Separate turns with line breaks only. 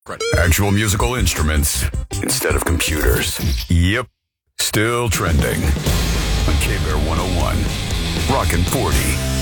Actual musical instruments instead of computers. Yep. Still trending on K-Bear 101. Rockin' 40.